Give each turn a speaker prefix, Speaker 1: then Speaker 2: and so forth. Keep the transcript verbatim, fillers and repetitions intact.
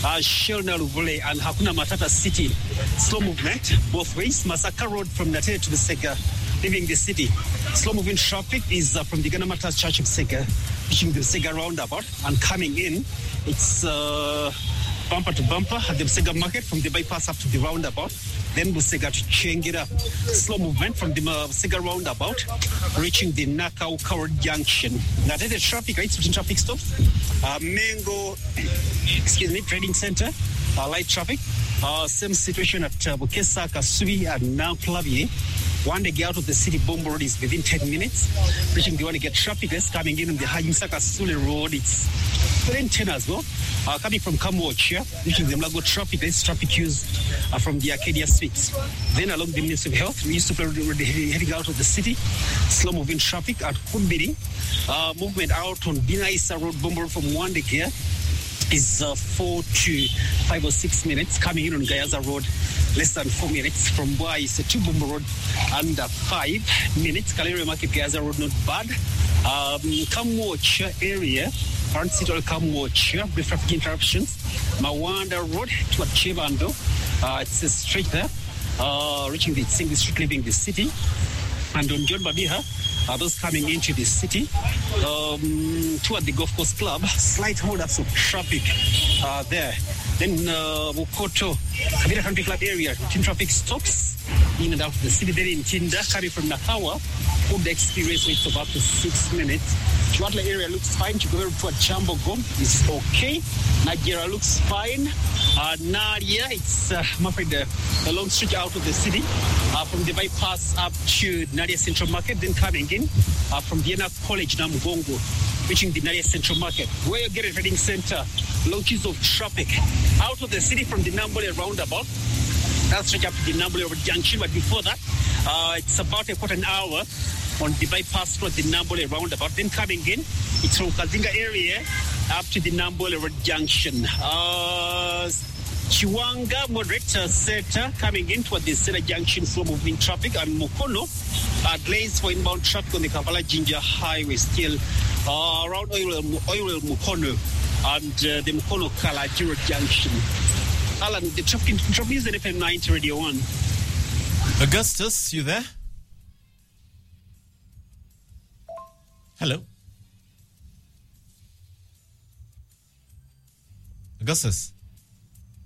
Speaker 1: uh, Shelna Luvule and Hakuna Matata City. Slow movement both ways. Masaka Road from Natere to Busega, leaving the city. Slow moving traffic is uh, from the Ganamatas Church of Busega, reaching the Busega roundabout, and coming in, it's uh, bumper to bumper at the Busega market from the bypass up to the roundabout. Then Busega to Chengira. Slow movement from the uh, Busega roundabout, reaching the Nakau Coward Junction. Natere traffic, right, between traffic stops. Uh, Mango, excuse me, Trading Center, uh, light traffic. Uh, same situation at uh, Bukesa, Kasubi, and now Clavier. One day get out of the city, Bombo Road is within ten minutes. Reaching the one to get traffic is coming in on the Hajimsaka Sule Road. It's within ten as well. Uh, coming from Kamwatch here, reaching the Mlago traffic, there's traffic queues uh, from the Arcadia Suites. Then along the Ministry of Health, we used to be heading out of the city. Slow moving traffic at Kumbiri. Uh, movement out on Binaisa Road, Bombo Road from one day here is uh, four to five or six minutes. Coming in on Gayaza Road, less than four minutes. From Bwai is uh, to Bombo Road, under five minutes. Kalere Market, Gayaza Road, not bad. Um, Kamwatch area, current city will Kamwatch, brief traffic interruptions. Mawanda Road to Chebando, uh, it's a straight there, uh, reaching the single street, leaving the city. And on John Babiha, Uh, those coming into the city, um, toward the Golf Course Club, slight hold-ups of traffic uh, there. Then uh, Mukoto, Kabira Country Club area, routine traffic stops in and out of the city. Then in Tinda, coming from Nakawa, hope the experience waits of up to six minutes. Chuatla area looks fine. Chikove toward Chambogo is okay. Nigeria looks fine. Uh, Nadia, it's uh, I'm afraid the, the long stretch out of the city uh, from the bypass up to Nadia Central Market, then coming in uh, from Vienna College, Namugongo, reaching the Nadia Central Market. Where you get a trading center, launches of traffic out of the city from the Nambole roundabout. That's stretch up to the Nambole Junction, but before that, uh, it's about a quarter an hour on the bypass toward the Nambole roundabout. Then coming in, it's from Kazinga area up to the Nambole Junction. Uh, Chiwanga moderate uh, sector coming in toward the Sena Junction, slow moving traffic, and Mukono uh, delays for inbound traffic on the Kampala Jinja Highway still uh, around Oil, Oil Mukono and uh, the Mukono Kalajiro Junction. Alan, the traffic traffic is an F M ninety Radio one.
Speaker 2: Augustus, you there? Hello. Augustus.